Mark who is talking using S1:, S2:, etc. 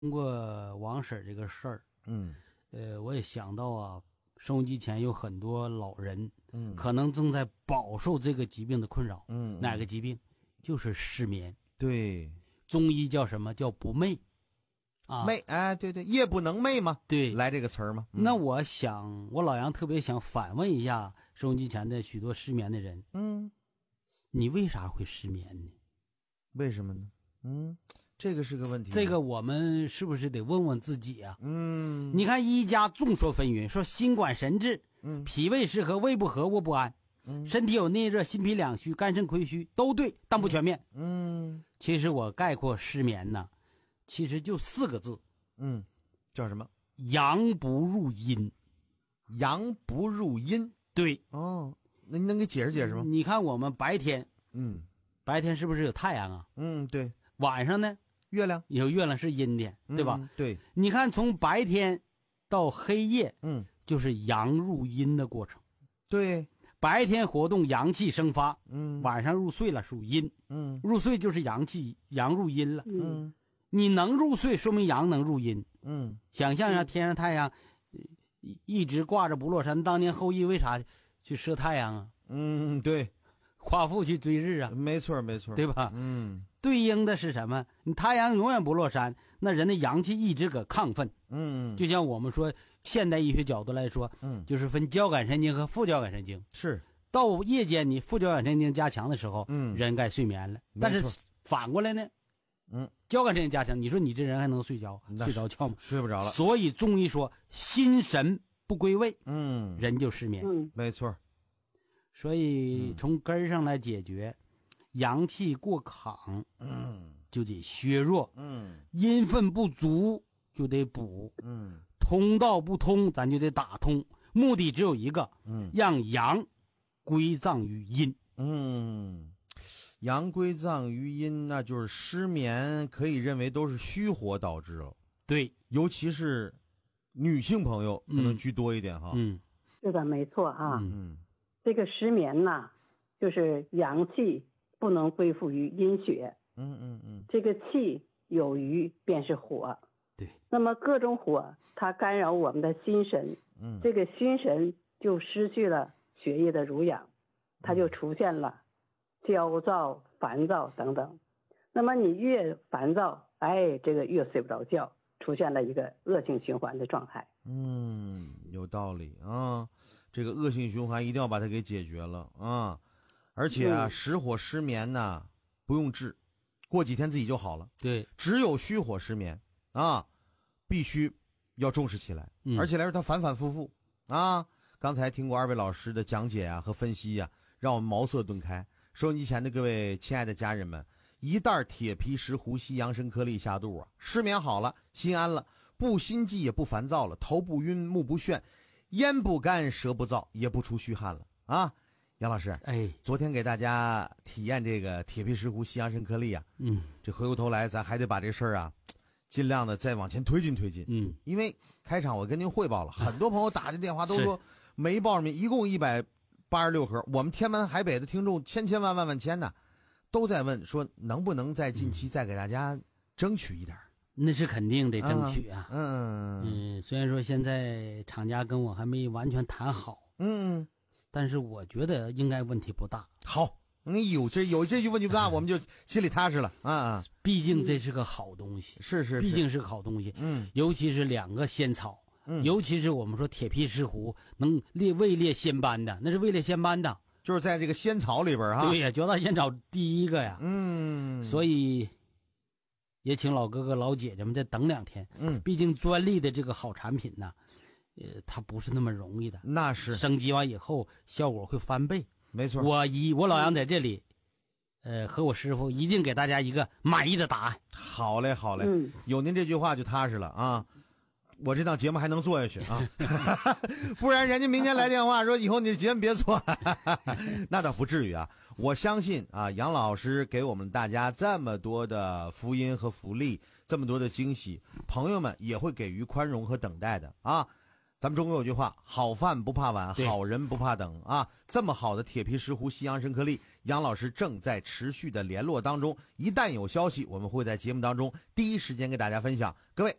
S1: 通过王婶这个事儿，
S2: 嗯
S1: 我也想到啊，收音机前有很多老人，
S2: 嗯
S1: 可能正在饱受这个疾病的困扰。
S2: 嗯，
S1: 哪个疾病？就是失眠。
S2: 对，
S1: 中医叫什么？叫不寐啊。
S2: 寐，哎，对对，夜不能寐嘛，
S1: 对，
S2: 来这个词儿嘛。
S1: 那我想，我老杨特别想反问一下收音机前的许多失眠的人，你为啥会失眠呢？
S2: 为什么呢？这个是个问题。
S1: 这个我们是不是得问问自己啊？你看医家众说纷纭，说心管神志，脾胃失和，胃不和，卧不安，身体有内热，心脾两虚，肝肾亏虚，都对，但不全面。其实我概括失眠呢，其实就4个字，
S2: 叫什么？
S1: 阳不入阴。
S2: 阳不入阴。
S1: 对。
S2: 哦，那你能给解释解释吗？
S1: 你看我们白天，白天是不是有太阳啊？
S2: 对。
S1: 晚上呢？
S2: 月亮。
S1: 有月亮是阴天，对吧？
S2: 对。
S1: 你看从白天到黑夜，就是阳入阴的过程。
S2: 对。
S1: 白天活动阳气生发，晚上入睡了属阴，入睡就是阳气阳入阴了，你能入睡说明阳能入阴，想象一下天上太阳一直挂着不落山，当年后羿为啥去射太阳啊？
S2: 对，
S1: 夸父去追日啊，
S2: 没错没错，
S1: 对吧？对应的是什么？你太阳永远不落山，那人的阳气一直搁亢奋。就像我们说现代医学角度来说，就是分交感神经和副交感神经。
S2: 是，
S1: 到夜间你副交感神经加强的时候，人该睡眠了。但是反过来呢，交感神经加强，你说你这人还能睡着觉吗？
S2: 睡不着了。
S1: 所以中医说心神不归位，人就失眠。
S2: 没错。
S1: 所以从根儿上来解决，阳气过亢，就得削弱，阴分不足就得补，通道不通咱就得打通，目的只有一个，让阳归葬于阴。
S2: 阳归葬于阴，那就是失眠可以认为都是虚火导致了。
S1: 对，
S2: 尤其是女性朋友可能居多一点哈。
S3: 是的，没错啊。这个失眠呐，就是阳气不能归附于阴血。这个气有余便是火。
S1: 对。
S3: 那么各种火它干扰我们的心神，这个心神就失去了血液的濡养，它就出现了焦躁、烦躁等等。那么你越烦躁，这个越睡不着觉，出现了一个恶性循环的状态。
S2: 有道理啊。这个恶性循环一定要把它给解决了啊！而且啊，实火失眠呢不用治，过几天自己就好了。
S1: 对，
S2: 只有虚火失眠啊，必须要重视起来。而且来说它反反复复啊。刚才听过2位老师的讲解啊和分析啊，让我们茅塞顿开。收音机前的各位亲爱的家人们，一袋铁皮石斛西洋参颗粒下肚啊，失眠好了，心安了，不心悸也不烦躁了，头不晕，目不眩，咽不干，舌不燥，也不出虚汗了啊！杨老师，昨天给大家体验这个铁皮石斛西洋参颗粒啊，这回过头来咱还得把这事儿啊，尽量的再往前推进推进。因为开场我跟您汇报了，很多朋友打的电话都说没报上名，一共186盒，我们天南海北的听众千万千呢，都在问说能不能在近期再给大家争取一点。
S1: 那是肯定得争取啊。虽然说现在厂家跟我还没完全谈好，但是我觉得应该问题不大。
S2: 好，有这句问题不大，我们就心里踏实了啊。
S1: 毕竟这是个好东西，
S2: 是，
S1: 毕竟是个好东西。尤其是2个仙草，尤其是我们说铁皮石斛能位列仙班的，那是位列仙班的，
S2: 就是在这个仙草里边啊。
S1: 对呀，9大仙草第1个呀。所以也请老哥哥老姐姐们再等2天。毕竟专利的这个好产品呢，它不是那么容易的。
S2: 那是
S1: 升级完以后效果会翻倍。
S2: 没错。
S1: 我老杨在这里，和我师傅一定给大家一个满意的答案。
S2: 好嘞。有您这句话就踏实了啊。我这档节目还能做下去啊，不然人家明天来电话说以后你这节目别做那倒不至于啊。我相信啊，杨老师给我们大家这么多的福音和福利，这么多的惊喜，朋友们也会给予宽容和等待的啊。咱们中国有句话，好饭不怕晚，好人不怕等啊。这么好的铁皮石斛西洋参颗粒， 杨老师正在持续的联络当中，一旦有消息，我们会在节目当中第一时间给大家分享。各位